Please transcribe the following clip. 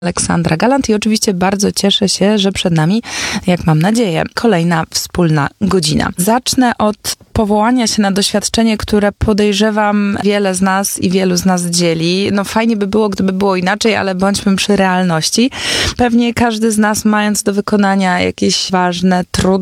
Aleksandra Galant i oczywiście bardzo cieszę się, że przed nami, jak mam nadzieję, kolejna wspólna godzina. Zacznę od powołania się na doświadczenie, które podejrzewam wiele z nas i wielu z nas dzieli. No fajnie by było, gdyby było inaczej, ale bądźmy przy realności. Pewnie każdy z nas, mając do wykonania jakieś ważne, trudne